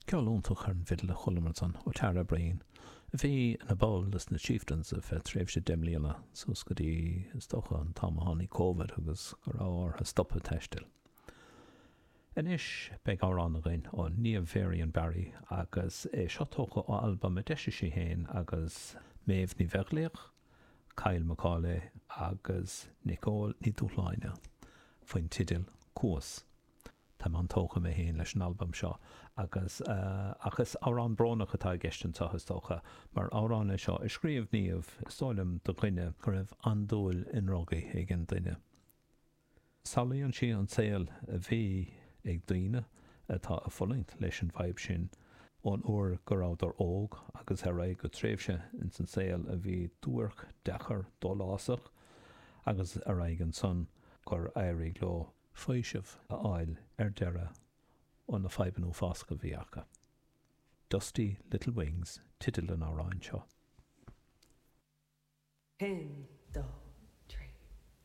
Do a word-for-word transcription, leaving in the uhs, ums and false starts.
Ceolúntaach ar an bhidle chulamartan ó Tara Brain. Bhí na báil is na chieftains a bheith tréimh sé dimlíana sus go dtí stocha an támaánaí COVID agus go ráir a stoppa teistil. Inis beag árán a ghain ó Niamh Varian Barry agus é seotócha ó album a deise sé héin agus Maeve ní Bheaglaíoch, Kyle McCauley agus Nicole ní Dúchláine faoin tidil Cuas. Tá man tócha mé héin leis an album seo agus uh, agus árán bránach atá gestin táthastócha mar árán é seo i scríomh níomh stáilm do chuine go raibh andúil inrógaí ag an duine. Saolaíonn si an saoil a bhí ag daoine atá a folaint leis an bhaib sin ón uair go rád ar óg agus ar raibh go tréimhse in san saoil a bhí dúirc dechar dólásach agus ar raibh an son gur éirigh leo faoisimh a áil ar deire ón na faibanú fásca bhíacha. Dusty Little Wings, tidil an árán seo. Hen